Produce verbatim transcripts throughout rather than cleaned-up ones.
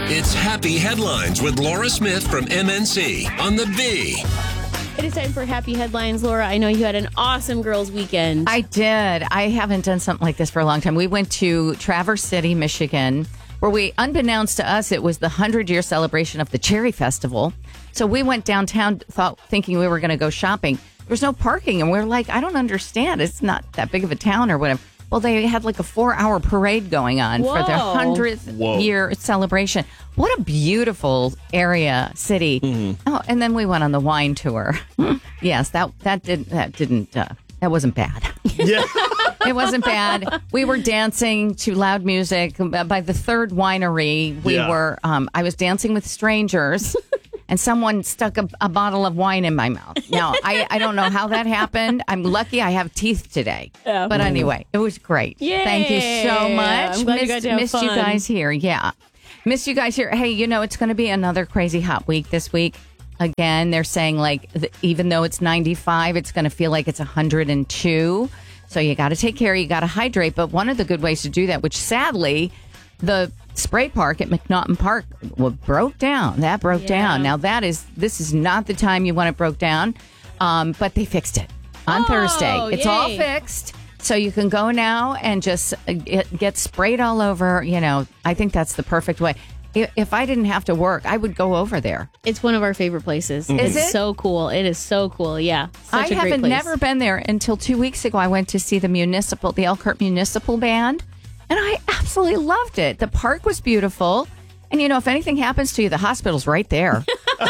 It's Happy Headlines with Laura Smith from M N C on the B. It is time for Happy Headlines. Laura, I know you had an awesome girls' weekend. I did. I haven't done something like this for a long time. We went to Traverse City, Michigan, where we, unbeknownst to us, it was the hundred-year celebration of the Cherry Festival. So we went downtown thought, thinking we were going to go shopping. There was no parking, and we were like, I don't understand. It's not that big of a town or whatever. Well, they had like a four-hour parade going on Whoa. for their hundredth-year celebration. What a beautiful area, city. Mm-hmm. Oh, and then we went on the wine tour. Yes, that that did that didn't uh, that wasn't bad. Yeah. It wasn't bad. We were dancing to loud music. By the third winery, we Yeah. were. Um, I was dancing with strangers. And someone stuck a, a bottle of wine in my mouth. Now, I, I don't know how that happened. I'm lucky I have teeth today. Yeah. But anyway, it was great. Yay. Thank you so much. I'm glad you missed got to have missed you fun. guys here. Yeah. Missed you guys here. Hey, you know, it's going to be another crazy hot week this week. Again, they're saying like, the, even though it's ninety-five, it's going to feel like it's one hundred two. So you got to take care. You got to hydrate. But one of the good ways to do that, which sadly, the spray park at McNaughton Park well, broke down. That broke Yeah. down. Now that is, this is not the time you want it broke down, um, but they fixed it on Oh, Thursday. It's yay. all fixed. So you can go now and just uh, get, get sprayed all over. You know, I think that's the perfect way. If, if I didn't have to work, I would go over there. It's one of our favorite places. Is it's it? so cool. It is so cool. Yeah. I Such a great haven't place. never been there until two weeks ago. I went to see the municipal, the Elkhart Municipal Band. And I absolutely loved it. The park was beautiful. And, you know, if anything happens to you, the hospital's right there.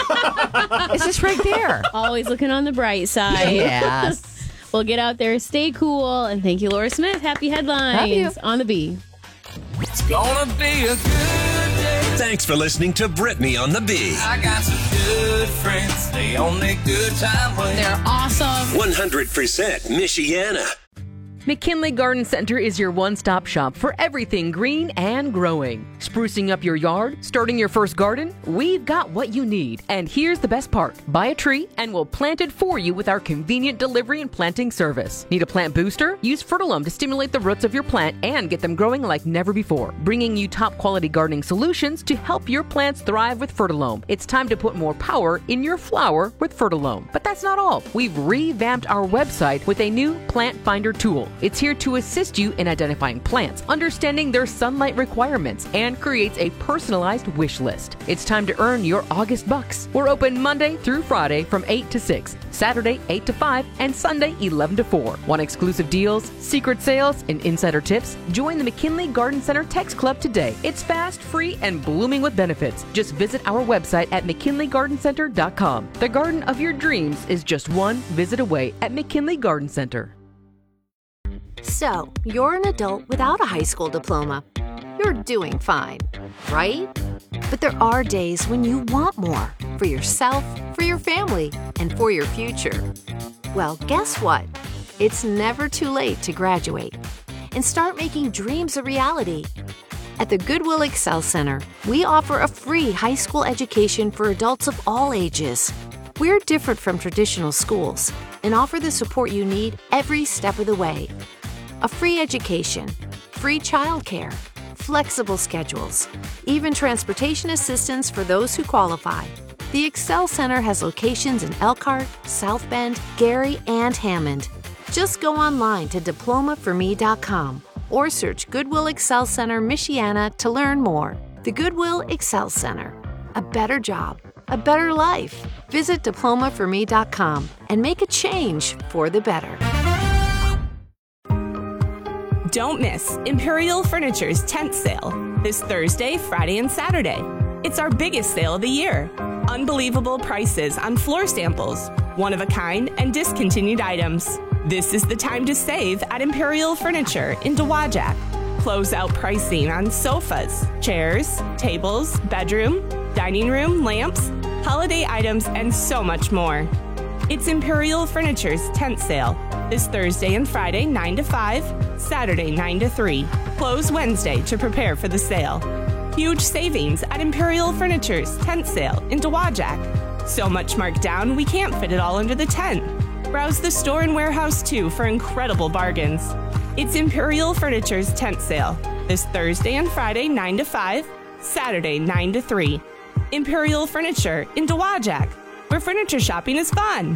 It's just right there. Always looking on the bright side. Yes. Well, get out there, stay cool, and thank you, Laura Smith. Happy Headlines on the B. It's gonna be a good day. Thanks for listening to Brittany on the B. I got some good friends. They only good time when They're awesome. one hundred percent Michiana. McKinley Garden Center is your one-stop shop for everything green and growing. Sprucing up your yard, starting your first garden, we've got what you need. And here's the best part. Buy a tree and we'll plant it for you with our convenient delivery and planting service. Need a plant booster? Use Fertilome to stimulate the roots of your plant and get them growing like never before. Bringing you top-quality gardening solutions to help your plants thrive with Fertilome. It's time to put more power in your flower with Fertilome. But that's not all. We've revamped our website with a new plant finder tool. It's here to assist you in identifying plants, understanding their sunlight requirements, and creates a personalized wish list. It's time to earn your August bucks. We're open Monday through Friday from eight to six, Saturday eight to five, and Sunday eleven to four. Want exclusive deals, secret sales, and insider tips? Join the McKinley Garden Center Text Club today. It's fast, free, and blooming with benefits. Just visit our website at mckinley garden center dot com. The garden of your dreams is just one visit away at McKinley Garden Center. So, you're an adult without a high school diploma. You're doing fine, right? But there are days when you want more for yourself, for your family, and for your future. Well, guess what? It's never too late to graduate and start making dreams a reality. At the Goodwill Excel Center, we offer a free high school education for adults of all ages. We're different from traditional schools and offer the support you need every step of the way. A free education, free childcare, flexible schedules, even transportation assistance for those who qualify. The Excel Center has locations in Elkhart, South Bend, Gary, and Hammond. Just go online to diploma for me dot com or search Goodwill Excel Center Michiana to learn more. The Goodwill Excel Center. A better job, a better life. Visit diploma for me dot com and make a change for the better. Don't miss Imperial Furniture's tent sale this Thursday, Friday, and Saturday. It's our biggest sale of the year. Unbelievable prices on floor samples, one-of-a-kind and discontinued items. This is the time to save at Imperial Furniture in Dowagiac. Closeout pricing on sofas, chairs, tables, bedroom, dining room, lamps, holiday items, and so much more. It's Imperial Furniture's tent sale this Thursday and Friday, nine to five, Saturday, nine to three. Close Wednesday to prepare for the sale. Huge savings at Imperial Furniture's tent sale in Dowagiac. So much marked down, we can't fit it all under the tent. Browse the store and warehouse too for incredible bargains. It's Imperial Furniture's tent sale this Thursday and Friday, nine to five, Saturday nine to three. Imperial Furniture in Dowagiac, where furniture shopping is fun.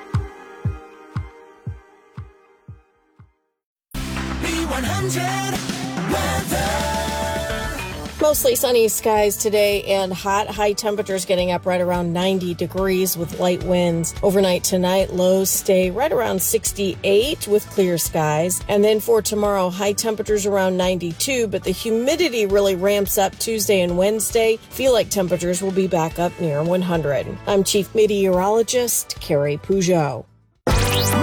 B one hundred weather. Mostly sunny skies today and hot. High temperatures getting up right around ninety degrees with light winds. Overnight tonight, lows stay right around sixty-eight with clear skies. And then for tomorrow, high temperatures around ninety-two, but the humidity really ramps up Tuesday and Wednesday. Feel like temperatures will be back up near one hundred. I'm Chief Meteorologist Carrie Peugeot.